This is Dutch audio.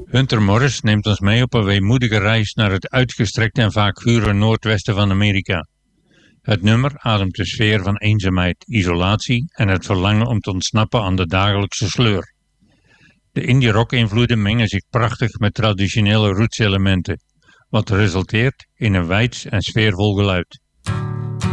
Hunter Morris neemt ons mee op een weemoedige reis naar het uitgestrekte en vaak gure noordwesten van Amerika. Het nummer ademt de sfeer van eenzaamheid, isolatie en het verlangen om te ontsnappen aan de dagelijkse sleur. De indie rock invloeden mengen zich prachtig met traditionele roots elementen, wat resulteert in een weids en sfeervol geluid.